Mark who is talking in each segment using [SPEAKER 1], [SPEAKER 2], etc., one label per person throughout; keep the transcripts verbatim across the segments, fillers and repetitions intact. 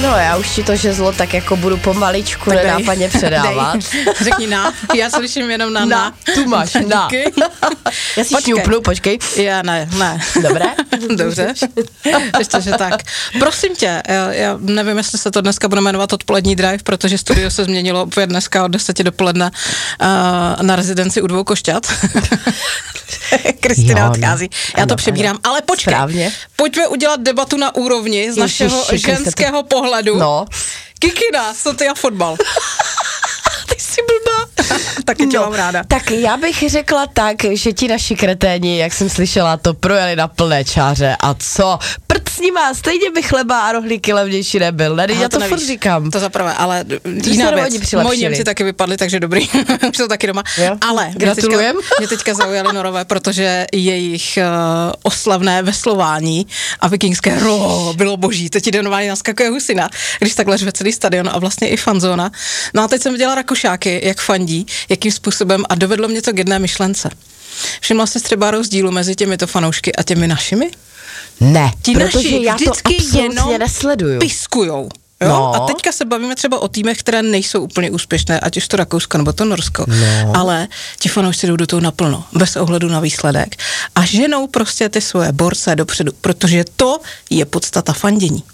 [SPEAKER 1] No já už ti to žezlo tak jako budu pomaličku tak nenápadně předávat.
[SPEAKER 2] Řekni na, já slyším jenom na na.
[SPEAKER 1] Na, tu máš, na. Já si šňupnu, počkej.
[SPEAKER 2] Já ne, ne.
[SPEAKER 1] Dobré?
[SPEAKER 2] Dobře. Ještě, že tak. Prosím tě, já, já nevím, jestli se to dneska bude jmenovat odpolední drive, protože studio se změnilo opět dneska od deseti dopoledne uh, na rezidenci u Dvou Košťat. Kristina odchází. Já to přebírám, ale počkej. Správně. Pojďme udělat debatu na úrovni z Ježiši, našeho ženského to... pohledu.
[SPEAKER 1] No.
[SPEAKER 2] Kikina, soty a fotbal.
[SPEAKER 1] Ty jsi blbá.
[SPEAKER 2] Taky tě no, mám ráda.
[SPEAKER 1] Tak já bych řekla tak, že ti naši kreténi, jak jsem slyšela, to projeli na plné čáře a co? Prd s nima, stejně by chleba a rohlíky levnější nebyl. Ne, já to, to furt říkám.
[SPEAKER 2] To zaprvé, ale jiná věc. Moji Němci taky vypadli, takže dobrý. Už jsou taky doma. Jo? Ale
[SPEAKER 1] gratulujem.
[SPEAKER 2] Mě teďka, mě teďka zaujali Norové, protože jejich uh, oslavné veslování a vikingské ro bylo boží. Teď jde normálně naskakuje husina, když takhle řve celý stadion a vlastně i fanzóna. No a teď jsem viděla Rakušáky, jak fandí, jakým způsobem a dovedlo mě to k jedné myšlence. Všimla jsi třeba rozdílu mezi těmito fanoušky a těmi našimi?
[SPEAKER 1] Ne,
[SPEAKER 2] Ti
[SPEAKER 1] protože
[SPEAKER 2] naši
[SPEAKER 1] já to absolutně nesleduju.
[SPEAKER 2] Piskujou. Jo? No. A teďka se bavíme třeba o týmech, které nejsou úplně úspěšné, ať už to Rakousko nebo to Norsko, no. Ale ti fanoušci jdou do toho naplno, bez ohledu na výsledek a ženou prostě ty svoje borce dopředu, protože to je podstata fandění.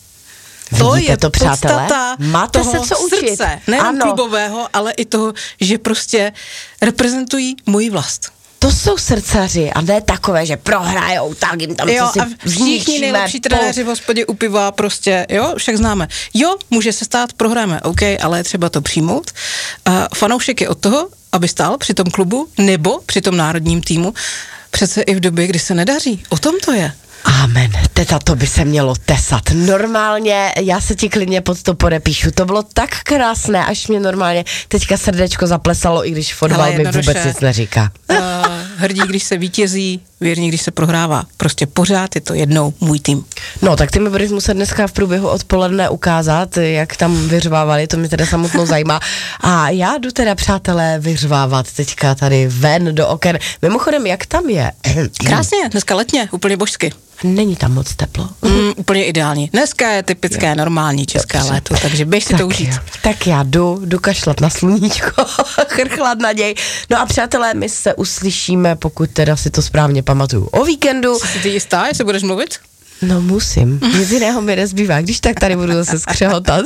[SPEAKER 2] To
[SPEAKER 1] Vidíte
[SPEAKER 2] je
[SPEAKER 1] to, přátelé?
[SPEAKER 2] podstata
[SPEAKER 1] Máte
[SPEAKER 2] toho
[SPEAKER 1] se co učit.
[SPEAKER 2] Srdce, nejen klubového, ale i toho, že prostě reprezentují moji vlast.
[SPEAKER 1] To jsou srdcaři a ne takové, že prohrajou, tak jim tam
[SPEAKER 2] jo,
[SPEAKER 1] co si
[SPEAKER 2] a všichni nejlepší trenéři v hospodě u piva prostě, jo, však známe. Jo, může se stát, prohráme, OK, ale je třeba to přijmout. Uh, fanoušek je od toho, aby stál při tom klubu nebo při tom národním týmu, přece i v době, kdy se nedaří. O tom to je.
[SPEAKER 1] Amen, teta, to by se mělo tesat. Normálně, já se ti klidně pod to podepíšu. To bylo tak krásné, až mě normálně teďka srdečko zaplesalo, i když fotbal mi vůbec nic neříká.
[SPEAKER 2] Uh, hrdí, když se vítězí, věrní, když se prohrává. Prostě pořád je to jednou můj tým.
[SPEAKER 1] No, tak ty mi budeš muset dneska v průběhu odpoledne ukázat, jak tam vyřvávali, to mě teda samotnou zajímá. A já jdu teda, přátelé, vyřvávat teďka tady ven do oken. Mimochodem, jak tam je?
[SPEAKER 2] Krásně, dneska letně, úplně božsky.
[SPEAKER 1] Není tam moc teplo.
[SPEAKER 2] Mm, úplně ideální. Dneska je typické, jo. normální české Dobře. léto, takže běž si
[SPEAKER 1] tak
[SPEAKER 2] to užít.
[SPEAKER 1] Jo. Tak já jdu, jdu kašlat na sluníčko, chrchlat na něj. No a přátelé, my se uslyšíme, pokud teda si to správně pamatuju, o víkendu.
[SPEAKER 2] Jsi ty jistá, jestli budeš mluvit?
[SPEAKER 1] No musím, nic jiného mi nezbývá, když tak tady budu zase skřehotat.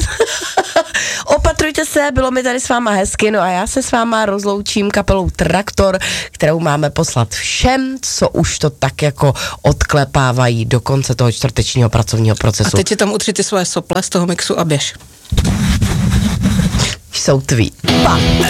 [SPEAKER 1] Opatrujte se, bylo mi tady s váma hezky, no a já se s váma rozloučím kapelou Traktor, kterou máme poslat všem, co už to tak jako odklepávají do konce toho čtvrtečního pracovního procesu.
[SPEAKER 2] A teď si tam utři ty svoje sople z toho mixu a běž.
[SPEAKER 1] Jsou tví. Pa.